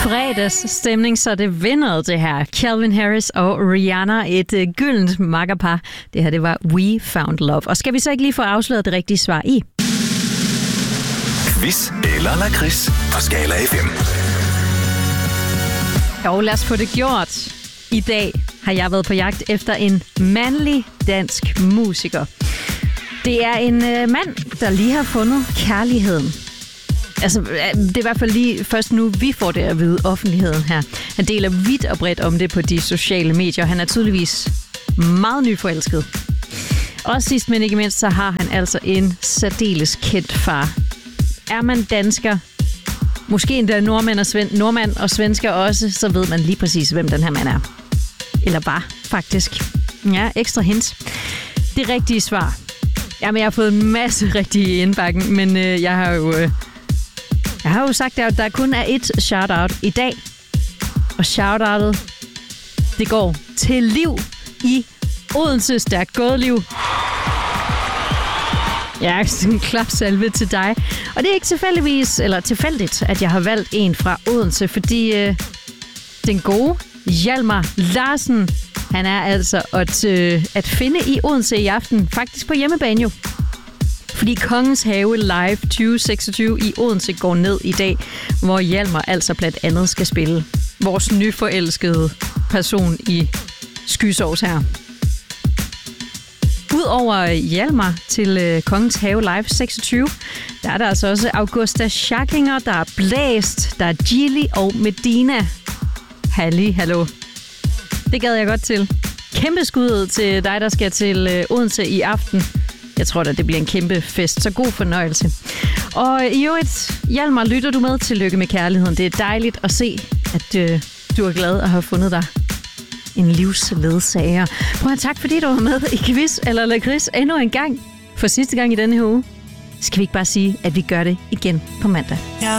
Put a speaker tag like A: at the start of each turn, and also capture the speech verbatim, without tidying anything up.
A: fredagsstemning, så det vinder det her. Calvin Harris og Rihanna, et uh, gyldent makkerpar. Det her, det var We Found Love. Og skal vi så ikke lige få afsløret det rigtige svar i?
B: Quiz eller lakrids på Skala F M.
A: Jo, lad os få det gjort. I dag har jeg været på jagt efter en mandlig dansk musiker. Det er en øh, mand, der lige har fundet kærligheden. Altså, det er i hvert fald lige først nu, vi får det at vide, offentligheden her. Han deler vidt og bredt om det på de sociale medier. Han er tydeligvis meget nyforelsket. Og sidst, men ikke mindst, så har han altså en særdeles kendt far. Er man dansker, måske endda nordmand og, sven- nordmand og svensker også, så ved man lige præcis, hvem den her mand er. Eller var, faktisk. Ja, ekstra hint. Det rigtige svar. Jamen, jeg har fået en masse rigtige i indbakken, men øh, jeg har jo... Øh, Jeg har jo sagt, at der kun er ét shout-out i dag. Og shout-outet, det går til Liv i Odense. Stærkt gået, Liv. Ja, en klapsalve til dig. Og det er ikke tilfældigvis, eller tilfældigt, at jeg har valgt en fra Odense, fordi øh, den gode Hjalmar Larsen, han er altså at, øh, at finde i Odense i aften, faktisk på hjemmebane jo. Fordi Kongens Have Live tyve seksogtyve i Odense går ned i dag, hvor Hjalmar altså blandt andet skal spille vores nyforelskede person i Skysovs her. Udover Hjalmar til øh, Kongens Have Live seksogtyve, der er der altså også Augusta Schackinger, der er Blæst, der er Gilly og Medina. Halli, hallo. Det gad jeg godt til. Kæmpe skud til dig, der skal til øh, Odense i aften. Jeg tror da, det bliver en kæmpe fest, så god fornøjelse. Og i øvrigt, Hjalmar, lytter du med til Lykke med Kærligheden. Det er dejligt at se, at øh, du er glad at have fundet dig en livsledsager. Prøv at tak, fordi du var med i Quiz eller Lakrids endnu en gang. For sidste gang i denne her uge. Skal vi ikke bare sige, at vi gør det igen på mandag?